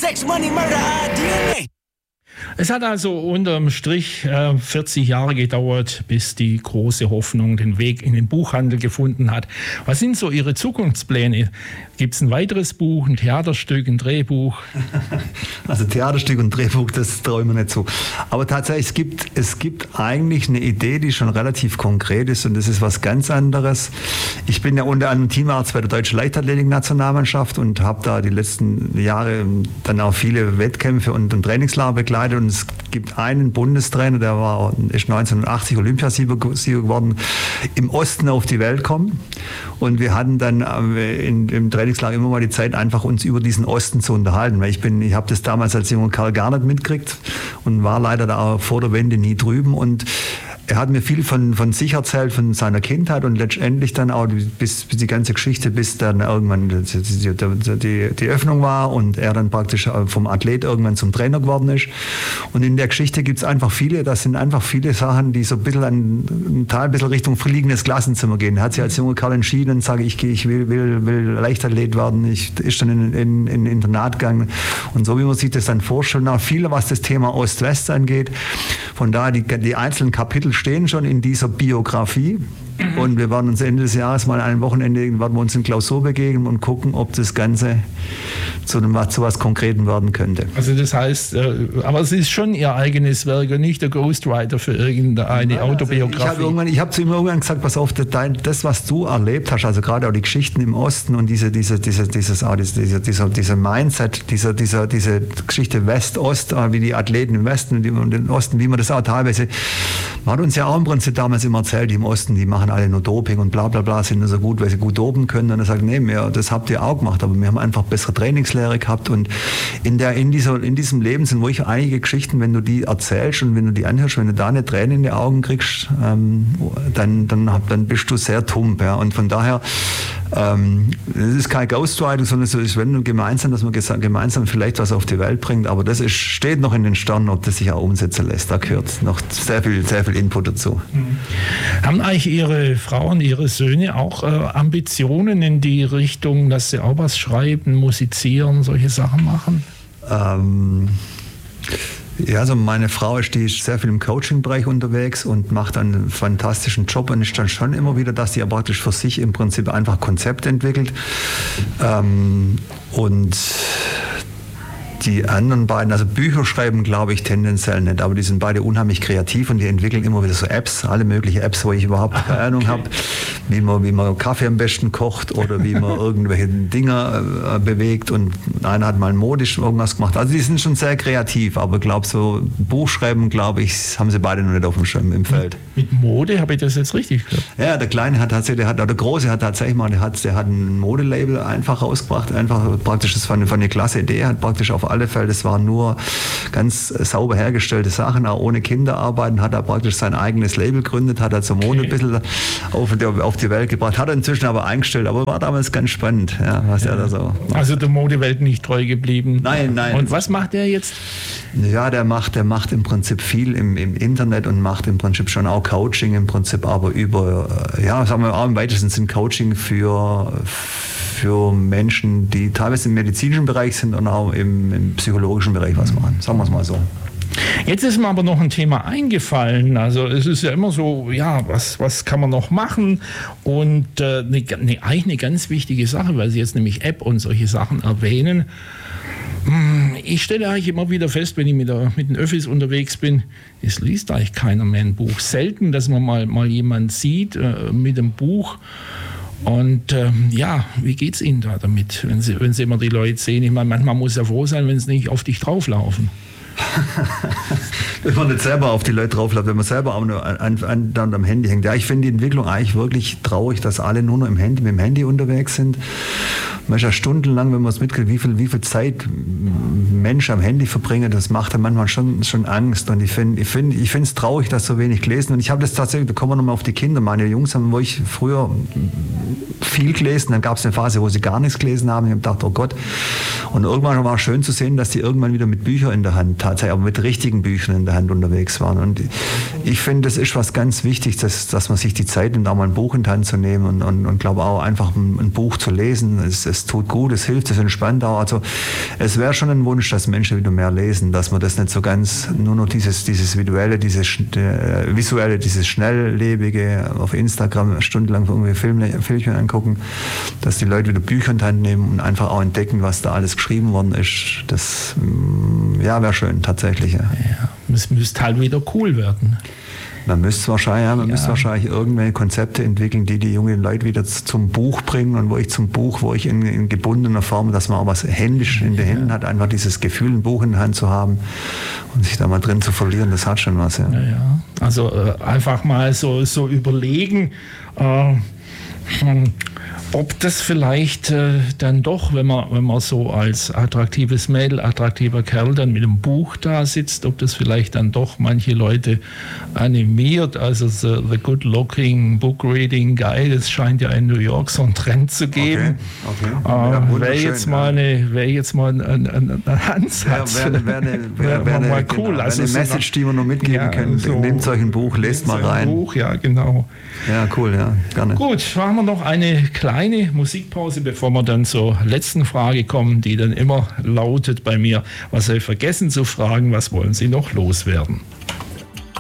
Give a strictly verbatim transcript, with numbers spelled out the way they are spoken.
Sex, Money, Murder, D N A. Es hat also unterm Strich äh, vierzig Jahre gedauert, bis die große Hoffnung den Weg in den Buchhandel gefunden hat. Was sind so Ihre Zukunftspläne? Gibt es ein weiteres Buch, ein Theaterstück, ein Drehbuch? Also Theaterstück und Drehbuch, das traue ich mir nicht zu. Aber tatsächlich, es gibt, es gibt eigentlich eine Idee, die schon relativ konkret ist, und das ist was ganz anderes. Ich bin ja unter anderem Teamarzt bei der Deutschen Leichtathletik-Nationalmannschaft und habe da die letzten Jahre dann auch viele Wettkämpfe und, und Trainingslager begleitet. Und es gibt einen Bundestrainer, der war, ist neunzehnhundertachtzig Olympiasieger geworden, im Osten auf die Welt kommen. Und wir hatten dann in, im Trainingslager immer mal die Zeit, einfach uns über diesen Osten zu unterhalten. Weil ich bin, ich habe das damals als junger Kerl gar nicht mitgekriegt und war leider da vor der Wende nie drüben. Und er hat mir viel von, von sich erzählt, von seiner Kindheit und letztendlich dann auch bis, bis die ganze Geschichte, bis dann irgendwann die, die, die, die Öffnung war und er dann praktisch vom Athlet irgendwann zum Trainer geworden ist. Und in der Geschichte gibt es einfach viele, das sind einfach viele Sachen, die so ein bisschen an, ein Teil ein bisschen Richtung fliegendes Klassenzimmer gehen. Er hat sich als junger Kerl entschieden und sage, ich, ich will, will, will Leichtathlet werden. Ich ist dann in, in, in Internat gegangen. Und so wie man sich das dann vorstellt, auch viel, was das Thema Ost-West angeht. Von daher, die, die einzelnen Kapitel stehen schon in dieser Biografie. Und wir werden uns Ende des Jahres mal an einem Wochenende werden wir uns in Klausur begegnen und gucken, ob das Ganze zu, einem, zu was Konkreten werden könnte. Also das heißt, äh, aber es ist schon Ihr eigenes Werk und nicht der Ghostwriter für irgendeine ja, Autobiografie. Also ich habe hab zu ihm irgendwann gesagt, pass auf, das, was du erlebt hast, also gerade auch die Geschichten im Osten und diese, diese, diese, dieses, auch diese, dieser, dieser Mindset, dieser, dieser, diese Geschichte West-Ost, wie die Athleten im Westen und im Osten, wie man das auch teilweise, man hat uns ja auch im Prinzip damals immer erzählt, die im Osten, die machen alle nur Doping und bla bla bla, sind nur so gut, weil sie gut dopen können. Und er sagt, nee, mehr, das habt ihr auch gemacht, aber wir haben einfach bessere Trainingslehre gehabt. Und in, der, in, dieser, in diesem Leben sind wirklich einige Geschichten, wenn du die erzählst und wenn du die anhörst, wenn du da eine Träne in die Augen kriegst, ähm, dann, dann, dann bist du sehr tump. Ja. Und von daher, ähm, es ist kein Ghostwriting, sondern es ist, wenn du gemeinsam, dass man gemeinsam vielleicht was auf die Welt bringt, aber das ist, steht noch in den Sternen, ob das sich auch umsetzen lässt. Da gehört noch sehr viel, sehr viel Input dazu. Mhm. Haben eigentlich Ihre Frauen, Ihre Söhne auch äh, Ambitionen in die Richtung, dass sie auch was schreiben, musizieren, solche Sachen machen? Ähm, ja, also meine Frau ist, die ist sehr viel im Coaching-Bereich unterwegs und macht einen fantastischen Job und ist dann schon immer wieder, dass die ja praktisch für sich im Prinzip einfach Konzepte entwickelt. Ähm, und die anderen beiden, also Bücher schreiben, glaube ich, tendenziell nicht, aber die sind beide unheimlich kreativ und die entwickeln immer wieder so Apps, alle möglichen Apps, wo ich überhaupt keine Ahnung okay. habe, wie man, wie man Kaffee am besten kocht oder wie man irgendwelche Dinger äh, bewegt, und einer hat mal modisch irgendwas gemacht. Also die sind schon sehr kreativ, aber ich glaube, so Buchschreiben, glaube ich, haben sie beide noch nicht auf dem Schirm im Feld. Mit Mode habe ich das jetzt richtig gehört? Ja, der Kleine hat tatsächlich, der, hat, der Große hat tatsächlich mal, der hat, der hat ein Modelabel einfach rausgebracht, einfach praktisch, das war eine, war eine klasse Idee, hat praktisch auf alle Fälle, das waren nur ganz sauber hergestellte Sachen, auch ohne Kinderarbeiten, hat er praktisch sein eigenes Label gegründet, hat er zur Mode okay. ein bisschen auf die, auf die Welt gebracht, hat er inzwischen aber eingestellt, aber war damals ganz spannend, ja, was ja. er da so macht. Also der Modewelt nicht treu geblieben? Nein, nein. Und was macht er jetzt? Ja, der macht, der macht im Prinzip viel im, im Internet und macht im Prinzip schon auch Coaching im Prinzip, aber über, ja, sagen wir auch im weitesten Sinn Coaching für für Menschen, die teilweise im medizinischen Bereich sind und auch im, im psychologischen Bereich was machen. Sagen wir es mal so. Jetzt ist mir aber noch ein Thema eingefallen. Also es ist ja immer so, ja, was, was kann man noch machen? Und äh, ne, ne, eigentlich eine ganz wichtige Sache, weil Sie jetzt nämlich App und solche Sachen erwähnen. Ich stelle eigentlich immer wieder fest, wenn ich mit, der, mit den Öffis unterwegs bin, es liest eigentlich keiner mehr ein Buch. Selten, dass man mal, mal jemanden sieht äh, mit einem Buch. Und ähm, ja, wie geht's Ihnen da damit, wenn Sie, wenn Sie immer die Leute sehen? Ich meine, manchmal muss es ja froh sein, wenn sie nicht auf dich drauflaufen. Wenn man nicht selber auf die Leute draufläuft, wenn man selber auch nur an, an, an, am Handy hängt. Ja, ich finde die Entwicklung eigentlich wirklich traurig, dass alle nur noch im Handy, mit dem Handy unterwegs sind. Man ist ja stundenlang, wenn man es mitkriegt, wie viel, wie viel Zeit Menschen am Handy verbringen, das macht dann manchmal schon, schon Angst. Und ich finde ich find, ich finde es traurig, dass so wenig gelesen. Und ich habe das tatsächlich, da kommen wir nochmal auf die Kinder. Meine Jungs haben, wo ich früher viel gelesen, dann gab es eine Phase, wo sie gar nichts gelesen haben. Ich habe gedacht, oh Gott. Und irgendwann war es schön zu sehen, dass die irgendwann wieder mit Büchern in der Hand, tatsächlich, aber mit richtigen Büchern in der Hand unterwegs waren. Und ich finde, das ist was ganz Wichtiges, dass, dass man sich die Zeit nimmt, auch mal ein Buch in die Hand zu nehmen und, und, und glaube auch einfach ein, ein Buch zu lesen. Es, das tut gut, es hilft, es entspannt auch. Also es wäre schon ein Wunsch, dass Menschen wieder mehr lesen, dass man das nicht so ganz, nur noch dieses, dieses visuelle, dieses äh, visuelle, dieses schnelllebige auf Instagram stundenlang irgendwie Filme, Filmchen angucken, dass die Leute wieder Bücher in die Hand nehmen und einfach auch entdecken, was da alles geschrieben worden ist. Das ja, wäre schön, tatsächlich. Ja. Ja, es müsste halt wieder cool werden. Man müsste wahrscheinlich, ja, man Ja. müsste wahrscheinlich irgendwelche Konzepte entwickeln, die die jungen Leute wieder zum Buch bringen und wo ich zum Buch, wo ich in, in gebundener Form, dass man auch was händisch in den Händen hat, einfach dieses Gefühl, ein Buch in der Hand zu haben und sich da mal drin zu verlieren, das hat schon was. Ja. Ja, ja. Also äh, einfach mal so, so überlegen, äh, hm, ob das vielleicht äh, dann doch, wenn man, wenn man so als attraktives Mädel, attraktiver Kerl dann mit einem Buch da sitzt, ob das vielleicht dann doch manche Leute animiert. Also the, the good looking book reading guy, das scheint ja in New York so einen Trend zu geben. Okay, okay. Äh, Ja, wäre wunderschön, jetzt mal eine, wäre jetzt mal ein, ein, ein, ein Ansatz. Wäre wär, wär, wär, wär, wär, mal genau, cool. wär Also eine so Message, die wir noch mitgeben ja, können. so- Nehmt euch ein Buch, lest mal so ein rein. Buch, ja, genau. Ja, cool, ja, gerne. Gut, machen wir noch eine kleine Musikpause, bevor wir dann zur letzten Frage kommen, die dann immer lautet bei mir, was habe ich vergessen zu fragen, was wollen Sie noch loswerden?